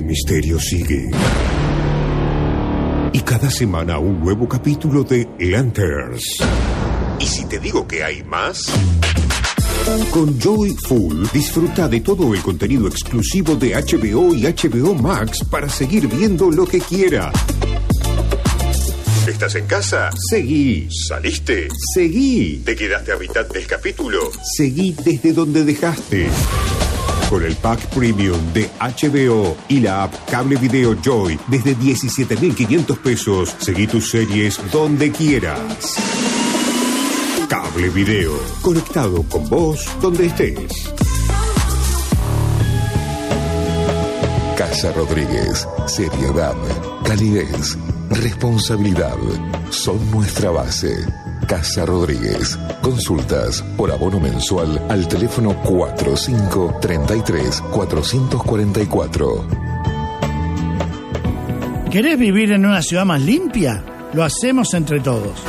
misterio sigue. Y cada semana un nuevo capítulo de Lanterns. ¿Y si te digo que hay más? Con Joyful disfruta de todo el contenido exclusivo de HBO y HBO Max para seguir viendo lo que quiera. ¿Estás en casa? Seguí. ¿Saliste? Seguí. ¿Te quedaste a mitad del capítulo? Seguí desde donde dejaste. Con el pack premium de HBO y la app Cable Video Joy desde 17.500 pesos, seguí tus series donde quieras. Cable Video, conectado con vos donde estés. Casa Rodríguez, seriedad, calidez, responsabilidad son nuestra base. Casa Rodríguez. Consultas por abono mensual al teléfono 4533-444. ¿Querés vivir en una ciudad más limpia? Lo hacemos entre todos.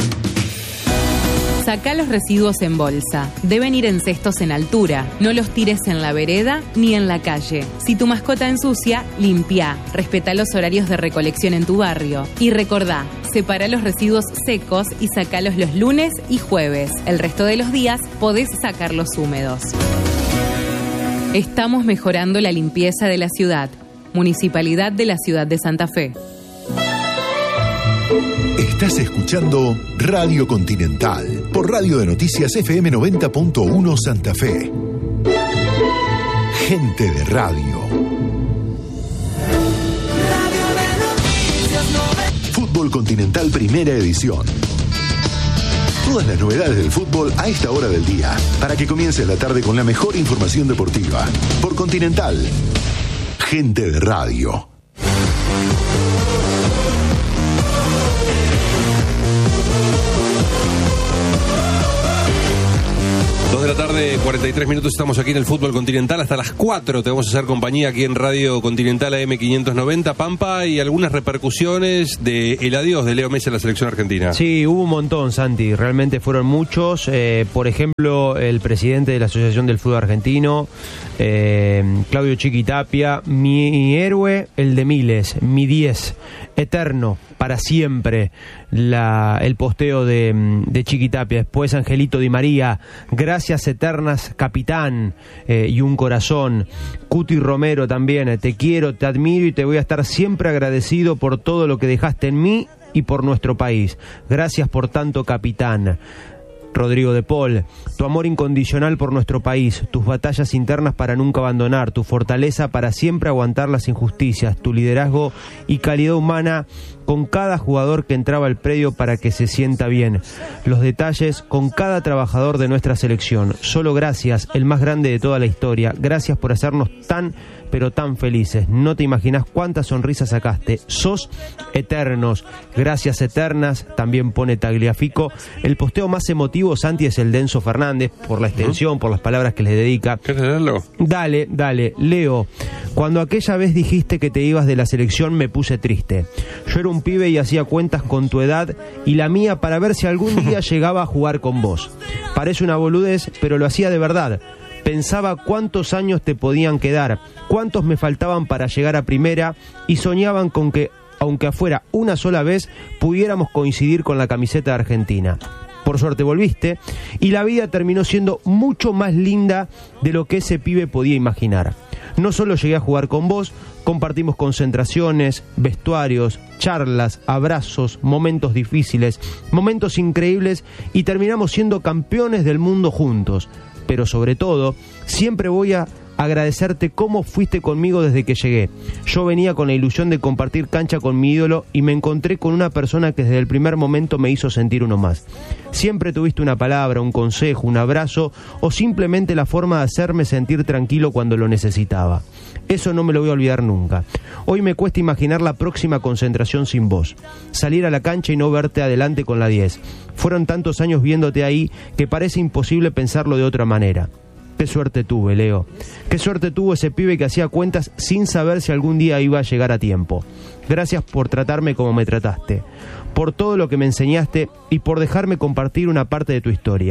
Sacá los residuos en bolsa. Deben ir en cestos en altura. No los tires en la vereda ni en la calle. Si tu mascota ensucia, limpia. Respetá los horarios de recolección en tu barrio. Y recordá, separa los residuos secos y sacalos los lunes y jueves. El resto de los días podés sacarlos húmedos. Estamos mejorando la limpieza de la ciudad. Municipalidad de la Ciudad de Santa Fe. Estás escuchando Radio Continental por Radio de Noticias FM 90.1 Santa Fe. Gente de radio. Fútbol Continental Primera Edición. Todas las novedades del fútbol a esta hora del día, para que comiences la tarde con la mejor información deportiva. Por Continental. Gente de radio. 2 de la tarde, 43 minutos, estamos aquí en el Fútbol Continental. Hasta las 4 te vamos a hacer compañía aquí en Radio Continental AM590, Pampa, y algunas repercusiones del adiós de Leo Messi a la selección argentina. Sí, hubo un montón, Santi, realmente fueron muchos. Por ejemplo, el presidente de la Asociación del Fútbol Argentino, Claudio Chiqui Tapia, mi héroe, el de miles, mi 10, eterno, para siempre, el posteo de Chiqui Tapia. Después Angelito Di María, gracias eternas, capitán, y un corazón. Cuti Romero también, te quiero, te admiro y te voy a estar siempre agradecido por todo lo que dejaste en mí y por nuestro país. Gracias por tanto, capitán. Rodrigo de Paul, tu amor incondicional por nuestro país, tus batallas internas para nunca abandonar, tu fortaleza para siempre aguantar las injusticias, tu liderazgo y calidad humana con cada jugador que entraba al predio para que se sienta bien, los detalles con cada trabajador de nuestra selección. Solo gracias, el más grande de toda la historia, gracias por hacernos tan pero tan felices. No te imaginas cuántas sonrisas sacaste. Sos eternos. Gracias eternas. También pone Tagliafico. El posteo más emotivo, Santi, es el de Enzo Fernández, por la extensión, por las palabras que les dedica. ¿Querés leerlo? Dale. Leo, cuando aquella vez dijiste que te ibas de la selección me puse triste. Yo era un pibe y hacía cuentas con tu edad y la mía para ver si algún día llegaba a jugar con vos. Parece una boludez, pero lo hacía de verdad. Pensaba cuántos años te podían quedar, cuántos me faltaban para llegar a primera y soñaban con que, aunque afuera una sola vez, pudiéramos coincidir con la camiseta de Argentina. Por suerte volviste y la vida terminó siendo mucho más linda de lo que ese pibe podía imaginar. No solo llegué a jugar con vos, compartimos concentraciones, vestuarios, charlas, abrazos, momentos difíciles, momentos increíbles y terminamos siendo campeones del mundo juntos. Pero sobre todo, siempre voy a agradecerte cómo fuiste conmigo desde que llegué. Yo venía con la ilusión de compartir cancha con mi ídolo y me encontré con una persona que desde el primer momento me hizo sentir uno más. Siempre tuviste una palabra, un consejo, un abrazo o simplemente la forma de hacerme sentir tranquilo cuando lo necesitaba. Eso no me lo voy a olvidar nunca. Hoy me cuesta imaginar la próxima concentración sin vos. Salir a la cancha y no verte adelante con la 10. Fueron tantos años viéndote ahí que parece imposible pensarlo de otra manera. Qué suerte tuve, Leo. Qué suerte tuvo ese pibe que hacía cuentas sin saber si algún día iba a llegar a tiempo. Gracias por tratarme como me trataste, por todo lo que me enseñaste y por dejarme compartir una parte de tu historia.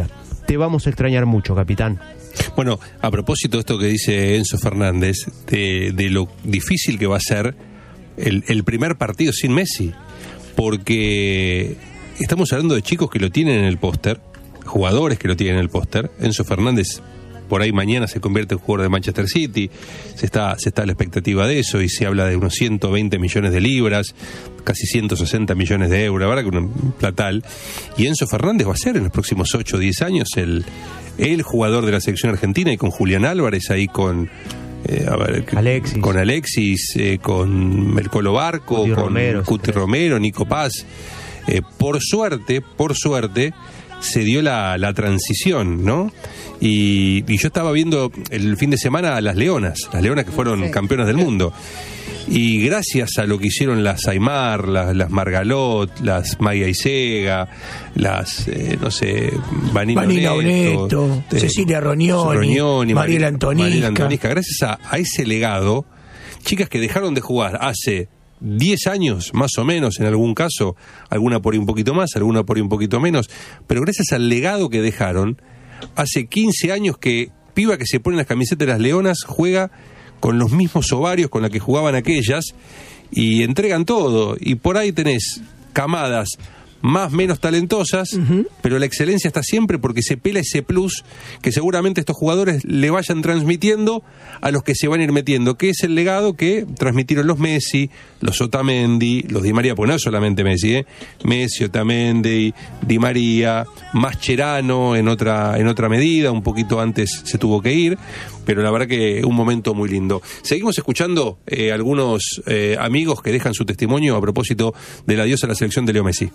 te vamos a extrañar mucho, capitán. Bueno, a propósito de esto que dice Enzo Fernández, de lo difícil que va a ser el primer partido sin Messi, porque estamos hablando de chicos que lo tienen en el póster, jugadores que lo tienen en el póster. Enzo Fernández por ahí mañana se convierte en jugador de Manchester City, se está a la expectativa de eso, y se habla de unos 120 millones de libras, casi 160 millones de euros, la verdad que un platal. Y Enzo Fernández va a ser en los próximos 8 o 10 años el jugador de la selección argentina, y con Julián Álvarez ahí con Alexis. Con Alexis, con el Colo Barco, Cuti con Romero, Cuti Romero, Nico Paz. Por suerte se dio la transición, ¿no? Y yo estaba viendo el fin de semana a las Leonas que fueron campeonas del mundo. Y gracias a lo que hicieron las Aymar, las Margalot, las Maya Isega, las, Vanina Oneto, Cecilia Rognoni, Mariela Antonisca. Gracias a ese legado, chicas que dejaron de jugar hace 10 años, más o menos, en algún caso, alguna por ahí un poquito más, alguna por ahí un poquito menos, pero gracias al legado que dejaron, hace 15 años que piba que se pone las camisetas de las Leonas juega con los mismos ovarios con la que jugaban aquellas, y entregan todo, y por ahí tenés camadas más menos talentosas, pero la excelencia está siempre, porque se pela ese plus que seguramente estos jugadores le vayan transmitiendo a los que se van a ir metiendo, que es el legado que transmitieron los Messi, los Otamendi, los Di María, porque no es solamente Messi, Messi, Otamendi, Di María, Mascherano en otra medida, un poquito antes se tuvo que ir, pero la verdad que un momento muy lindo. Seguimos escuchando algunos amigos que dejan su testimonio a propósito del adiós a la selección de Leo Messi.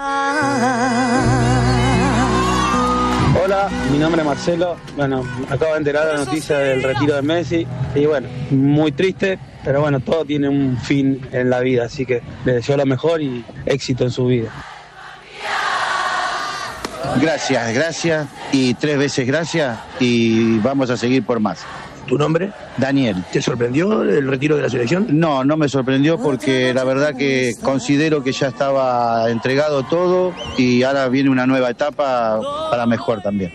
Hola, mi nombre es Marcelo. Bueno, acabo de enterar de la noticia del retiro de Messi y bueno, muy triste, pero bueno, todo tiene un fin en la vida, así que le deseo lo mejor y éxito en su vida. Gracias y 3 veces gracias, y vamos a seguir por más. ¿Tu nombre? Daniel. ¿Te sorprendió el retiro de la selección? No me sorprendió, porque la verdad que considero que ya estaba entregado todo y ahora viene una nueva etapa para mejor también.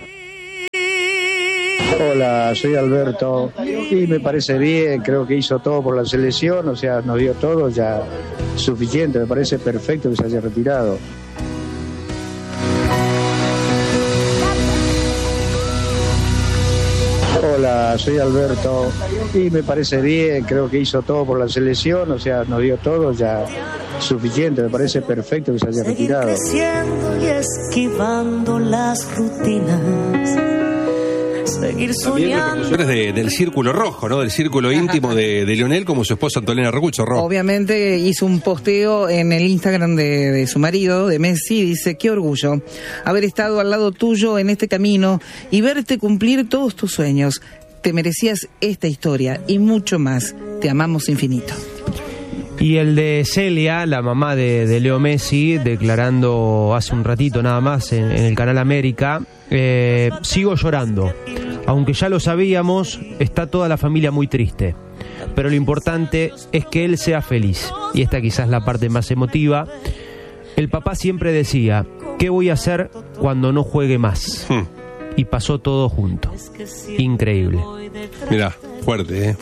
Hola, soy Alberto y me parece bien, creo que hizo todo por la selección, o sea, nos dio todo, ya suficiente, me parece perfecto que se haya retirado. Hola, soy Alberto y me parece bien, creo que hizo todo por la selección, o sea, nos dio todo, ya suficiente, me parece perfecto que se haya retirado. Creciendo y esquivando las rutinas, seguir soñando. Del círculo rojo, ¿no? Del círculo íntimo de Lionel, como su esposa Antonella Regucho. Obviamente hizo un posteo en el Instagram de su marido, de Messi, dice: qué orgullo haber estado al lado tuyo en este camino y verte cumplir todos tus sueños. Te merecías esta historia y mucho más. Te amamos infinito. Y el de Celia, la mamá de Leo Messi, declarando hace un ratito nada más en el Canal América: sigo llorando. Aunque ya lo sabíamos, está toda la familia muy triste. Pero lo importante es que él sea feliz. Y esta quizás es la parte más emotiva. El papá siempre decía: ¿qué voy a hacer cuando no juegue más? Y pasó todo junto. Increíble. Mirá, fuerte.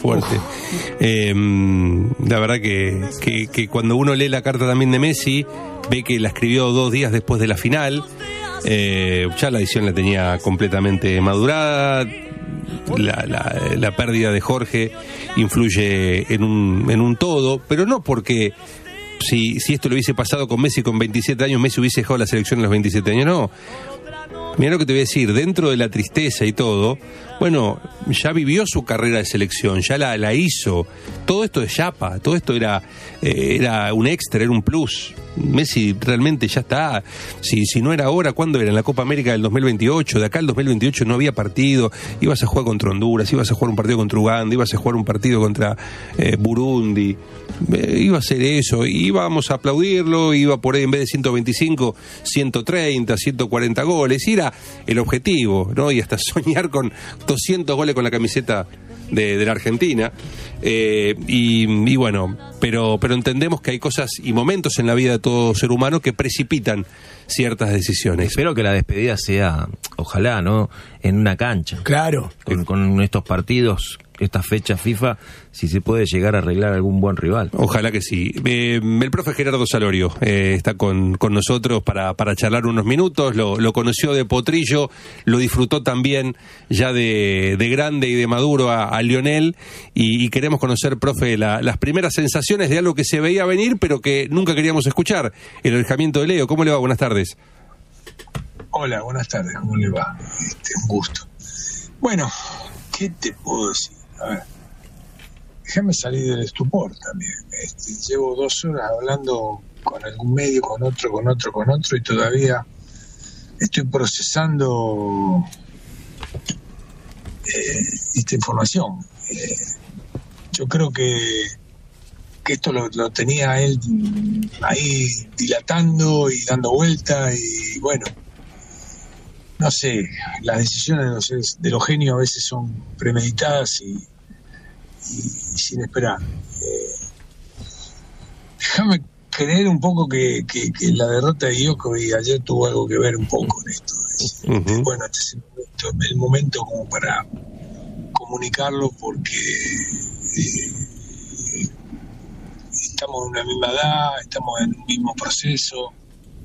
La verdad que cuando uno lee la carta también de Messi, ve que la escribió 2 días después de la final. Ya la edición la tenía completamente madurada. La pérdida de Jorge influye en un todo, pero no porque si esto lo hubiese pasado con Messi con 27 años, Messi hubiese dejado la selección a los 27 años, no. Mirá lo que te voy a decir, dentro de la tristeza y todo, bueno, ya vivió su carrera de selección, ya la hizo. Todo esto es chapa, todo esto era un extra, era un plus. Messi realmente ya está. Si no era ahora, ¿cuándo era? En la Copa América del 2028. De acá al 2028 no había partido. Ibas a jugar contra Honduras, ibas a jugar un partido contra Uganda, ibas a jugar un partido contra Burundi. Iba a ser eso, íbamos a aplaudirlo, iba por ahí en vez de 125, 130, 140 goles, y era el objetivo, ¿no? Y hasta soñar con 200 goles con la camiseta de la Argentina. Y bueno, pero entendemos que hay cosas y momentos en la vida de todo ser humano que precipitan ciertas decisiones. Espero que la despedida sea, ojalá, ¿no?, en una cancha. Claro. Con estos partidos, estas fechas FIFA, si se puede llegar a arreglar algún buen rival. Ojalá que sí. El profe Gerardo Salorio está con nosotros para charlar unos minutos. Lo conoció de potrillo, lo disfrutó también ya de grande y de maduro a Lionel, y queremos conocer, profe, las primeras sensaciones de algo que se veía venir pero que nunca queríamos escuchar, el alejamiento de Leo. ¿Cómo le va? Buenas tardes. Hola, buenas tardes, ¿cómo le va? Un gusto. Bueno, ¿qué te puedo decir? A ver, déjame salir del estupor también. Llevo 2 horas hablando con algún medio, con otro, y todavía estoy procesando esta información. Yo creo que esto lo tenía él ahí dilatando y dando vuelta, y bueno, no sé, las decisiones de los genios a veces son premeditadas y sin esperar. Déjame creer un poco que la derrota de Djokovic ayer tuvo algo que ver un poco en esto. Bueno, este es el momento como para comunicarlo, porque estamos en una misma edad, estamos en un mismo proceso.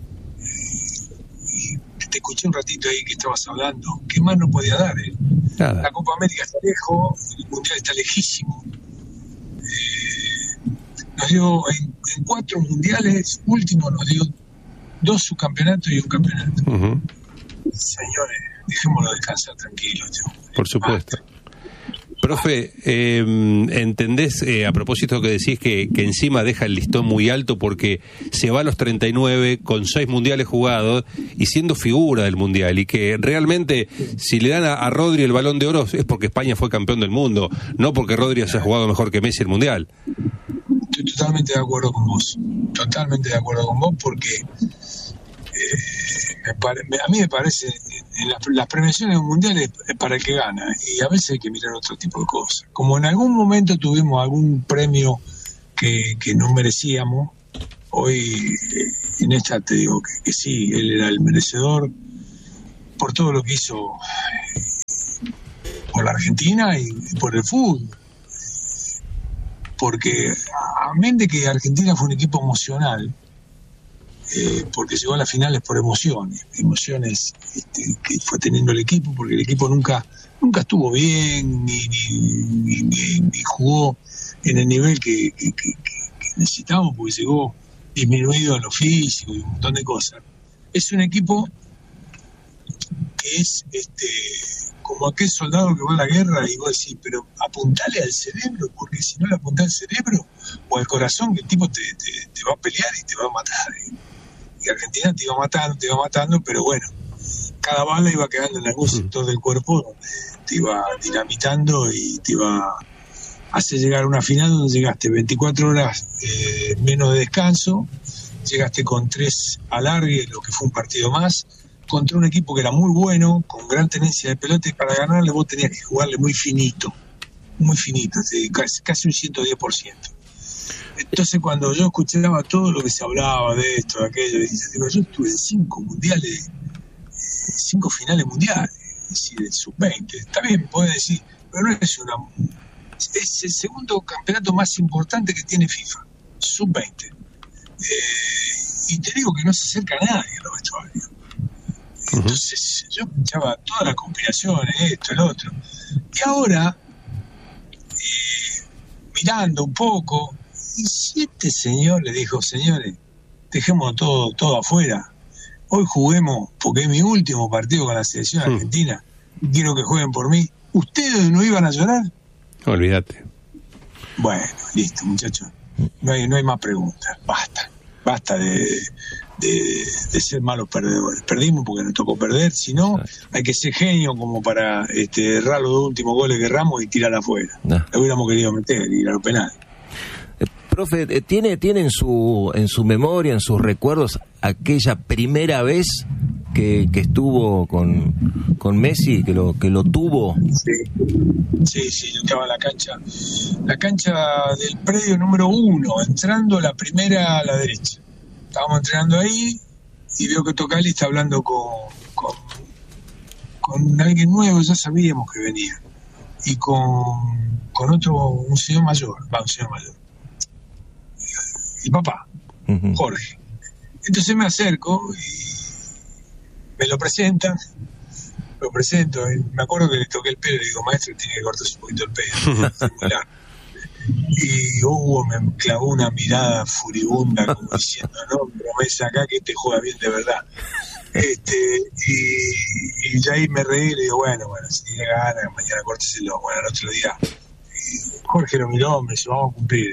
Te escuché un ratito ahí que estabas hablando. ¿Qué más no podía dar él? Nada. La Copa América está lejos, el Mundial está lejísimo. Nos dio en 4 mundiales últimos, nos dio 2 subcampeonatos y un campeonato. Señores, dejémoslo descansar tranquilos. Por supuesto. Profe, ¿entendés, a propósito que decís que encima deja el listón muy alto porque se va a los 39 con 6 mundiales jugados y siendo figura del mundial, y que realmente si le dan a Rodri el Balón de Oro es porque España fue campeón del mundo, no porque Rodri haya jugado mejor que Messi el mundial? Estoy totalmente de acuerdo con vos, porque a mí me parece, en las premiaciones mundiales es para el que gana, y a veces hay que mirar otro tipo de cosas. Como en algún momento tuvimos algún premio que no merecíamos, hoy en esta te digo que sí, él era el merecedor por todo lo que hizo por la Argentina y por el fútbol. Porque amén de que Argentina fue un equipo emocional, porque llegó a las finales por emociones que fue teniendo el equipo, porque el equipo nunca estuvo bien ni jugó en el nivel que necesitábamos, porque llegó disminuido en lo físico y un montón de cosas. Es un equipo que es como aquel soldado que va a la guerra y vos decís, pero apuntale al cerebro, porque si no le apuntás al cerebro o al corazón, que el tipo te va a pelear y te va a matar. Y Argentina te iba matando, pero bueno, cada bala iba quedando en algún sector del cuerpo donde te iba dinamitando y te iba a hacer llegar a una final donde llegaste 24 horas menos de descanso, llegaste con 3 alargues, lo que fue un partido más, contra un equipo que era muy bueno, con gran tenencia de pelota, y para ganarle vos tenías que jugarle muy finito, casi un 110%. Entonces, cuando yo escuchaba todo lo que se hablaba de esto, de aquello, digo, yo estuve en 5 mundiales, 5 finales mundiales, es decir, el sub-20. Está bien, podés decir, pero no es es el segundo campeonato más importante que tiene FIFA, sub-20. Y te digo que no se acerca a nadie a los vestuarios. Entonces, yo escuchaba todas las conspiraciones, esto, el otro. Y ahora, mirando un poco, y si este señor le dijo, señores, dejemos todo afuera, hoy juguemos, porque es mi último partido con la selección argentina, y quiero que jueguen por mí, ¿ustedes no iban a llorar? Olvídate. Bueno, listo, muchachos, no hay más preguntas, basta de ser malos perdedores. Perdimos porque nos tocó perder, si no, hay que ser genio como para errar los 2 últimos goles que erramos y tirar afuera. Lo hubiéramos querido meter y ir a los penales. Profe, ¿tiene en su memoria, en sus recuerdos, aquella primera vez que estuvo con Messi, que lo tuvo. Sí, yo estaba en la cancha del predio número 1, entrando la primera a la derecha. Estábamos entrenando ahí y veo que Tocali está hablando con alguien nuevo, ya sabíamos que venía, y con un señor mayor, el papá, Jorge. Entonces me acerco y me lo presento, y me acuerdo que le toqué el pelo y le digo, maestro, tiene que cortarse un poquito el pelo. Y Hugo me clavó una mirada furibunda como diciendo, no, promesa acá que te juega bien de verdad. Y ya ahí me reí y le digo, bueno, si tiene ganas, mañana córteselo. Bueno, al otro día Jorge lo miró, me dijo, vamos a cumplir.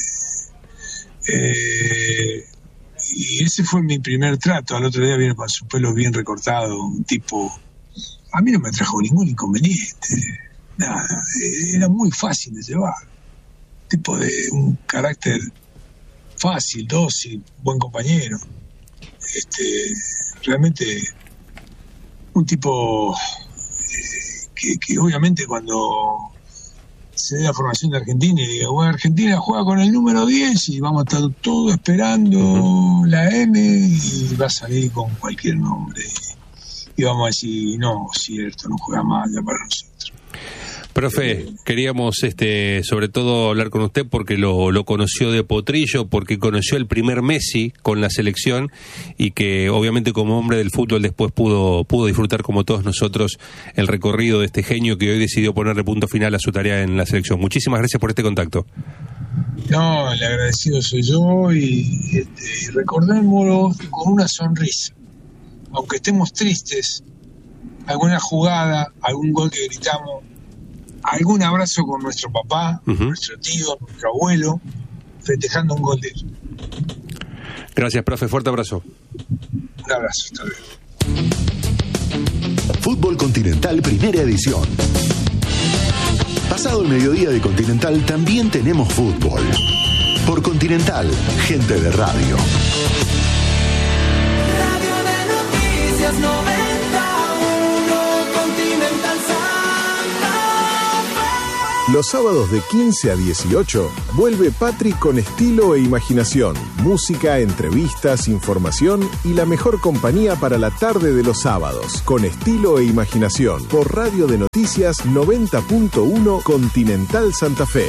Y ese fue mi primer trato. Al otro día viene con su pelo bien recortado, un tipo, a mí no me trajo ningún inconveniente, nada, era muy fácil de llevar, tipo de un carácter fácil, dócil, buen compañero, realmente un tipo que obviamente cuando se dé la formación de Argentina y diga, bueno, Argentina juega con el número 10 y vamos a estar todos esperando la M y va a salir con cualquier nombre y vamos a decir, no, cierto, no juega mal ya para nosotros. Profe, queríamos sobre todo hablar con usted porque lo conoció de potrillo, porque conoció el primer Messi con la selección y que obviamente como hombre del fútbol después pudo disfrutar como todos nosotros el recorrido de este genio que hoy decidió ponerle punto final a su tarea en la selección. Muchísimas gracias por este contacto. No, el agradecido soy yo y recordémoslo con una sonrisa. Aunque estemos tristes, alguna jugada, algún gol que gritamos, algún abrazo con nuestro papá, nuestro tío, nuestro abuelo, festejando un gol de él. Gracias, profe. Fuerte abrazo. Un abrazo. Hasta luego. Fútbol Continental Primera Edición. Pasado el mediodía de Continental también tenemos fútbol. Por Continental, gente de radio. Radio de Noticias 91, Continental Los sábados de 15 a 18 vuelve Patri con estilo e imaginación, música, entrevistas, información y la mejor compañía para la tarde de los sábados, con estilo e imaginación, por Radio de Noticias 90.1 Continental Santa Fe.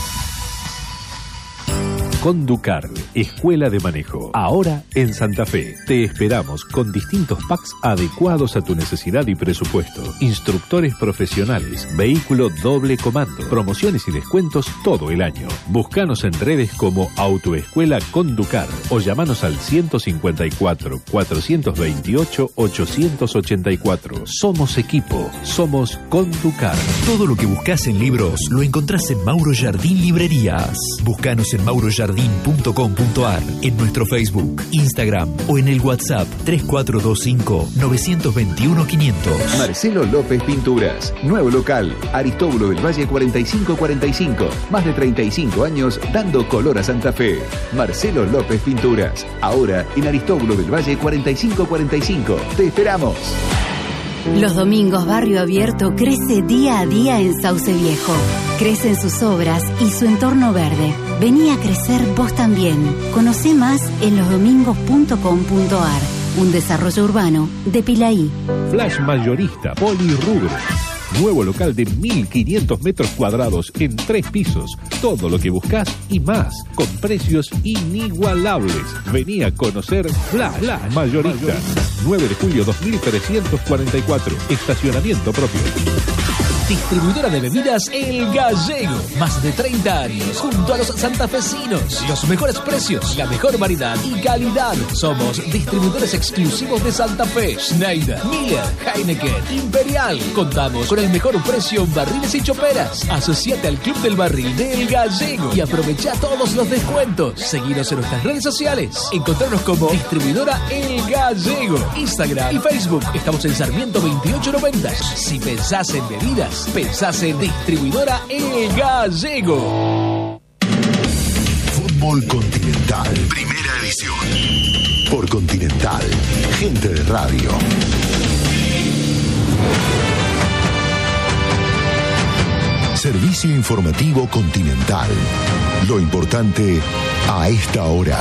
Conducar, Escuela de Manejo. Ahora en Santa Fe. Te esperamos con distintos packs adecuados a tu necesidad y presupuesto. Instructores profesionales, vehículo doble comando, promociones y descuentos todo el año. Búscanos en redes como Autoescuela Conducar o llamanos al 154-428-884. Somos equipo, somos Conducar. Todo lo que buscas en libros lo encontrás en Mauro Jardín Librerías. Búscanos en maurojardín.com.ar, en nuestro Facebook, Instagram o en el WhatsApp 3425-921-500. Marcelo López Pinturas, nuevo local, Aristóbulo del Valle 4545, más de 35 años dando color a Santa Fe. Marcelo López Pinturas, ahora en Aristóbulo del Valle 4545. ¡Te esperamos! Los domingos Barrio Abierto crece día a día en Sauce Viejo. Crecen sus obras y su entorno verde. Vení a crecer vos también. Conocé más en losdomingos.com.ar. Un desarrollo urbano de Pilaí. Flash Mayorista Polirrubro. Nuevo local de 1.500 metros cuadrados en 3 pisos. Todo lo que buscas y más, con precios inigualables. Vení a conocer Flash Mayorista. 9 de julio 2344. Estacionamiento propio. Distribuidora de bebidas El Gallego. Más de 30 años junto a los santafesinos. Los mejores precios, la mejor variedad y calidad. Somos distribuidores exclusivos de Santa Fe. Schneider, Miller, Heineken, Imperial. Contamos con el mejor precio en barriles y choperas. Asociate al Club del Barril de El Gallego y aprovecha todos los descuentos. Seguinos en nuestras redes sociales. Encontrarnos como Distribuidora El Gallego. Instagram y Facebook. Estamos en Sarmiento 2890. Si pensás en bebidas, pensás en Distribuidora El Gallego. Fútbol Continental. Primera edición. Por Continental. Gente de radio. Servicio informativo Continental. Lo importante a esta hora.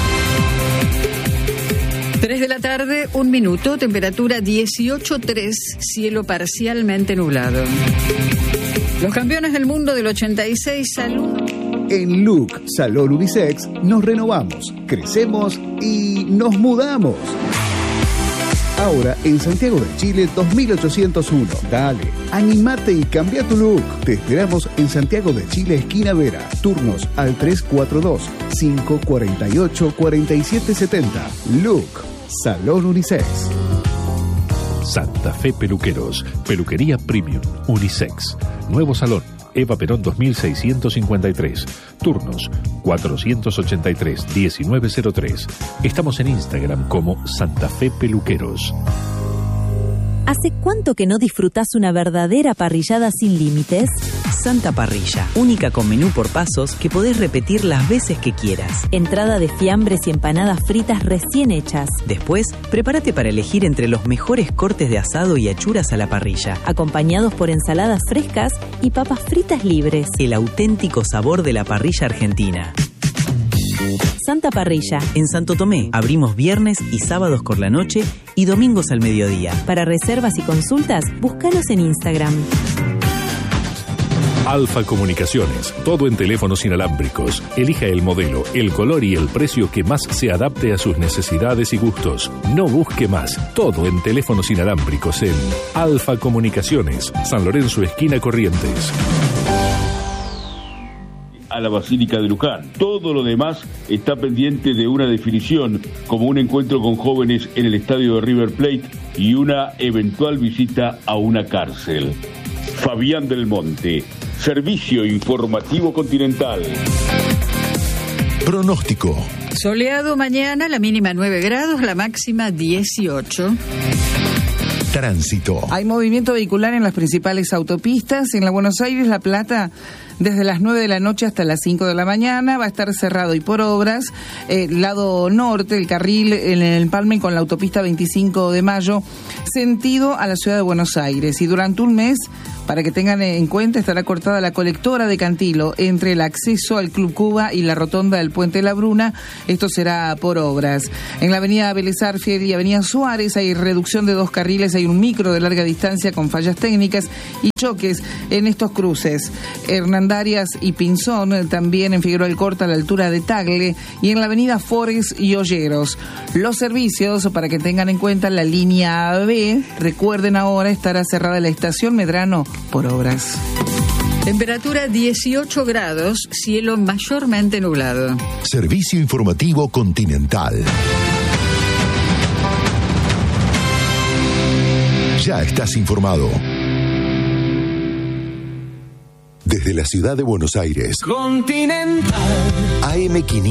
3 de la tarde, 1 minuto, temperatura 18.3, cielo parcialmente nublado. Los campeones del mundo del 86 saludan. En Look Salón Unisex nos renovamos, crecemos y nos mudamos. Ahora en Santiago de Chile 2801. Dale, animate y cambia tu look. Te esperamos en Santiago de Chile, esquina Vera. Turnos al 342-548-4770. Look Salón Unisex. Santa Fe Peluqueros, peluquería premium, unisex. Nuevo salón, Eva Perón 2653. Turnos 483-1903. Estamos en Instagram como Santa Fe Peluqueros. ¿Hace cuánto que no disfrutás una verdadera parrillada sin límites? Santa Parrilla, única con menú por pasos que podés repetir las veces que quieras. Entrada de fiambres y empanadas fritas recién hechas. Después, prepárate para elegir entre los mejores cortes de asado y achuras a la parrilla, acompañados por ensaladas frescas y papas fritas libres. El auténtico sabor de la parrilla argentina. Santa Parrilla. En Santo Tomé, abrimos viernes y sábados por la noche y domingos al mediodía. Para reservas y consultas, búscanos en Instagram. Alfa Comunicaciones, todo en teléfonos inalámbricos. Elija el modelo, el color y el precio que más se adapte a sus necesidades y gustos. No busque más, todo en teléfonos inalámbricos en Alfa Comunicaciones, San Lorenzo, esquina Corrientes. A la Basílica de Luján. Todo lo demás está pendiente de una definición, como un encuentro con jóvenes en el estadio de River Plate y una eventual visita a una cárcel. Fabián del Monte, Servicio Informativo Continental. Pronóstico. Soleado mañana, la mínima 9 grados, la máxima 18. Tránsito. Hay movimiento vehicular en las principales autopistas. En la Buenos Aires, La Plata, desde las 9 de la noche hasta las 5 de la mañana, va a estar cerrado y por obras. Lado norte, el carril en el empalme con la autopista 25 de Mayo, sentido a la ciudad de Buenos Aires. Y durante un mes, para que tengan en cuenta, estará cortada la colectora de Cantilo entre el acceso al Club Cuba y la rotonda del Puente de la Bruna. Esto será por obras. En la avenida Vélez Arfield y avenida Suárez hay reducción de 2 carriles, hay un micro de larga distancia con fallas técnicas y choques en estos cruces. Hernandarias y Pinzón, también en Figueroa Alcorta a la altura de Tagle, y en la avenida Forest y Olleros. Los servicios, para que tengan en cuenta, la línea B, recuerden ahora, estará cerrada la estación Medrano por obras. Temperatura 18 grados, cielo mayormente nublado. Servicio Informativo Continental. Ya estás informado. Desde la ciudad de Buenos Aires. Continental. AM500.